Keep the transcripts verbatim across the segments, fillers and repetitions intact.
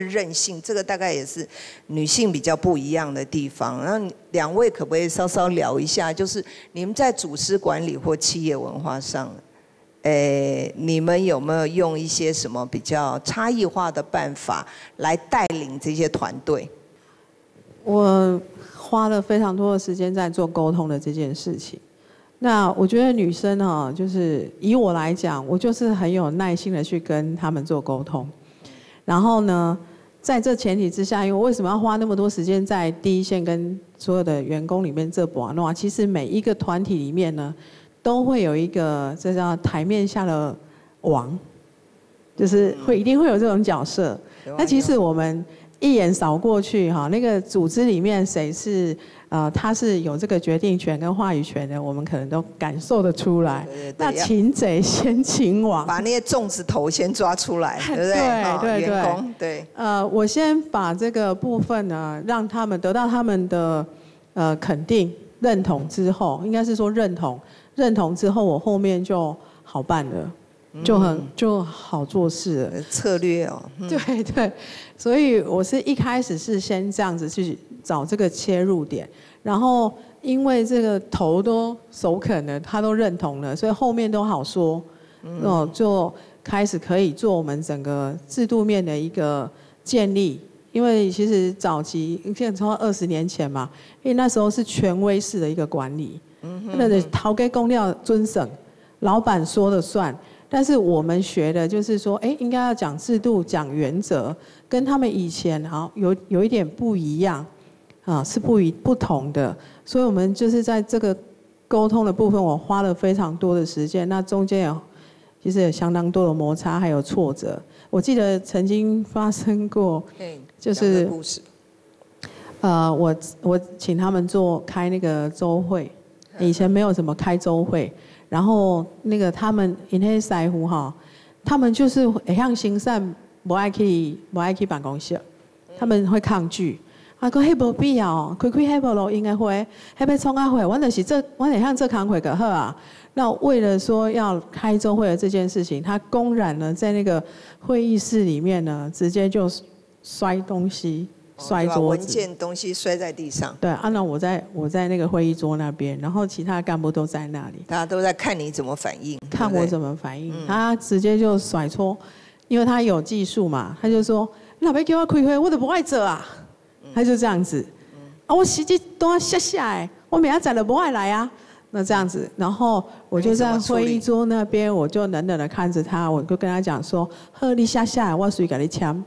韧性，这个大概也是女性比较不一样的地方。那两位可不可以稍稍聊一下，就是你们在组织管理或企业文化上，诶，你们有没有用一些什么比较差异化的办法来带领这些团队？ 我花了非常多的时间在做沟通的这件事情。那我觉得女生哈，就是以我来讲，我就是很有耐心的去跟他们做沟通。然后呢，在这前提之下，因为为什么要花那么多时间在第一线跟所有的员工里面这把弄啊？其实每一个团体里面呢，都会有一个这叫台面下的王，就是会一定会有这种角色。那其实我们一眼扫过去哈，那个组织里面谁是呃他是有这个决定权跟话语权的，我们可能都感受得出来。对对对，那擒贼先擒王， 把那些粽子头先抓出来，对不对？ 对对对， 员工对。 呃，我先把这个部分呢，让他们得到他们的呃肯定、认同之后，应该是说认同，认同之后，我后面就好办了。就很就好做事了， 策略哦。 嗯、对对，所以我是一开始是先这样子去找这个切入点，然后因为这个头都首肯了，他都认同了，所以后面都好说，嗯、哦，就开始可以做我们整个制度面的一个建立。因为其实早期，现在从二十年前嘛，因为那时候是权威式的一个管理，嗯那的头家公料遵审，老板说了算。但是我们学的就是说，哎，应该要讲制度、讲原则，跟他们以前好有有一点不一样，啊，是不一不同的。所以我们就是在这个沟通的部分，我花了非常多的时间。那中间有其实有相当多的摩擦，还有挫折。我记得曾经发生过，就是呃，我我请他们做开那个周会，以前没有什么开周会。然后那个他们因那些师傅哈，他们就是会向行善，不爱去不爱去办公室，他们会抗拒。啊，讲迄无必要，开开迄无录音的会，迄要创啊会，我就是这我得向这康会个好啊。那为了说要开周会的这件事情，他公然呢在那个会议室里面呢，直接就摔东西。摔桌子， 文件东西摔在地上。 对，按照我在我在那个会议桌那边，然后其他干部都在那里， 大家都在看你怎么反应， 看我怎么反应。嗯、他直接就甩搓，因为他有技术嘛，他就说：“你老爸给我开会，我都不爱做啊。嗯”他就这样子，嗯、啊，我实际都要下下哎，我明仔载都不爱来啊。那这样子，然后我就在会议桌那边，我就冷冷的看着他，我就跟他讲说：“呵，你下下，我随给你签。”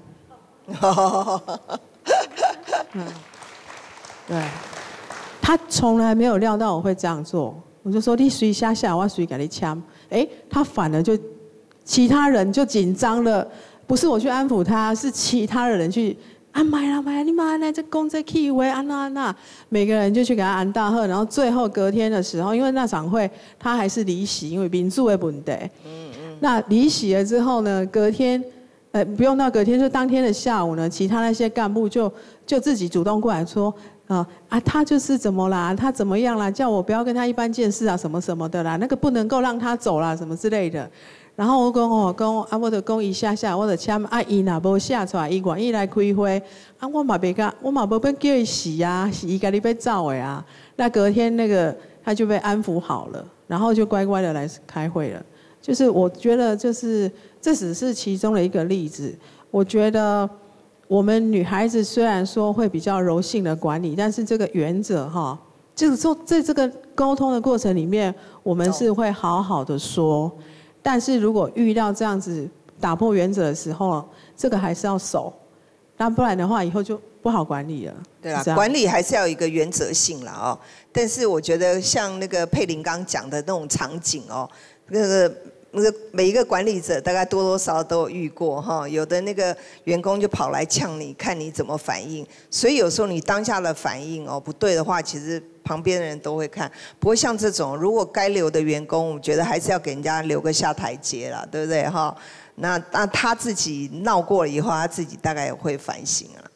嗯，对，他从来没有料到我会这样做，我就说你随下下，我随给你签。哎，他反而就其他人就紧张了，不是我去安抚他，是其他的人去啊买啦买啦，你妈来这公这气味安那安那，每个人就去给他安大贺，然后最后隔天的时候，因为那场会他还是离席，因为民主的问题。嗯嗯。那离席了之后呢，隔天。呃，不用到隔天，就当天的下午呢，其他那些干部就就自己主动过来说，呃啊，他就是怎么啦，他怎么样啦，叫我不要跟他一般见识啊，什么什么的啦，那个不能够让他走啦，什么之类的。然后我讲哦，讲啊，我就讲一下下，我就签啊，伊若无写出来，伊愿意来开会，啊，我嘛别个，我嘛无变叫伊死啊，是伊家己被走的啊。那隔天那个他就被安抚好了，然后就乖乖的来开会了。就是我觉得，就是这只是其中的一个例子。我觉得我们女孩子虽然说会比较柔性的管理，但是这个原则哈，就是说在这个沟通的过程里面，我们是会好好的说。但是如果遇到这样子打破原则的时候，这个还是要守，那不然的话以后就不好管理了。 对啦，管理还是要有一个原则性啦哦。但是我觉得像那个佩玲刚讲的那种场景哦，那个。那个每一个管理者大概多多少少都有遇过哈，有的那个员工就跑来呛你，看你怎么反应。所以有时候你当下的反应哦不对的话，其实旁边的人都会看。不过像这种如果该留的员工，我觉得还是要给人家留个下台阶啦，对不对哈？那那他自己闹过了以后，他自己大概也会反省啊。